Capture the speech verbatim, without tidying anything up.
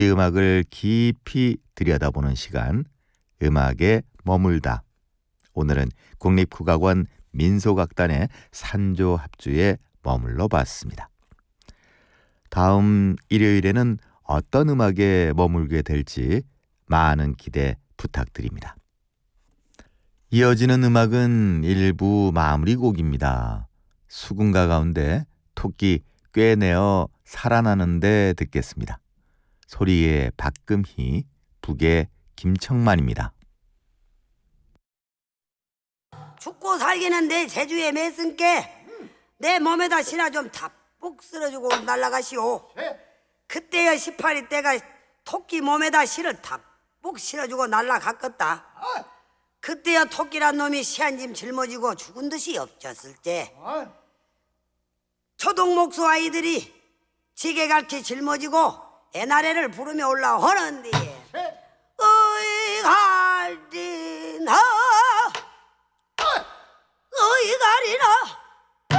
이 음악을 깊이 들여다보는 시간, 음악에 머물다. 오늘은 국립국악원 민속악단의 산조합주에 머물러 봤습니다. 다음 일요일에는 어떤 음악에 머물게 될지 많은 기대 부탁드립니다. 이어지는 음악은 일부 마무리곡입니다. 수군가 가운데 토끼 꿰내어 살아나는데 듣겠습니다. 소리의 박금희, 북의 김청만입니다. 죽고 살기는 내 재주에 매승께 내 몸에다 신화 좀 답북 쓸어주고 날아가시오. 그때야 십팔이 때가 토끼 몸에다 실을 답북 실어주고 날아갔겠다. 그때야 토끼란 놈이 시한짐 짊어지고 죽은 듯이 엎졌을 때 초동목수 아이들이 지게갈퀴 짊어지고 애나래를 부르며 올라오는데 어이 가리나 어이 가리나